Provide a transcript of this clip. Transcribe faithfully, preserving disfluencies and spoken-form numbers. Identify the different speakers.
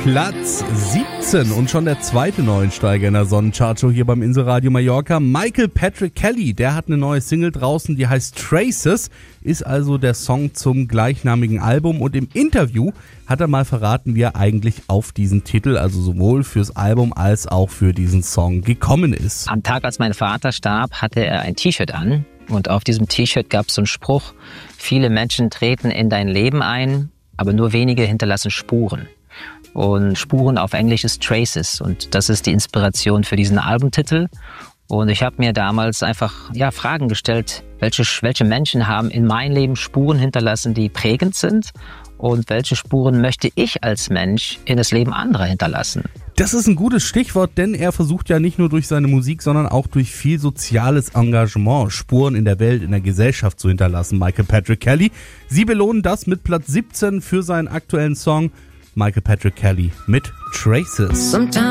Speaker 1: Platz siebzehn und schon der zweite Neuensteiger in der Sonnenchartshow hier beim Inselradio Mallorca. Michael Patrick Kelly, der hat eine neue Single draußen, die heißt Traces, ist also der Song zum gleichnamigen Album, und im Interview hat er mal verraten, wie er eigentlich auf diesen Titel, also sowohl fürs Album als auch für diesen Song gekommen ist.
Speaker 2: Am Tag, als mein Vater starb, hatte er ein T-Shirt an, und auf diesem T-Shirt gab es so einen Spruch: Viele Menschen treten in dein Leben ein, aber nur wenige hinterlassen Spuren. Und Spuren auf Englisch ist Traces, und das ist die Inspiration für diesen Albumtitel. Und ich habe mir damals einfach ja, Fragen gestellt, welche, welche Menschen haben in meinem Leben Spuren hinterlassen, die prägend sind, und welche Spuren möchte ich als Mensch in das Leben anderer hinterlassen.
Speaker 1: Das ist ein gutes Stichwort, denn er versucht ja nicht nur durch seine Musik, sondern auch durch viel soziales Engagement Spuren in der Welt, in der Gesellschaft zu hinterlassen, Michael Patrick Kelly. Sie belohnen das mit Platz siebzehn für seinen aktuellen Song. Michael Patrick Kelly mit Traces. Sometimes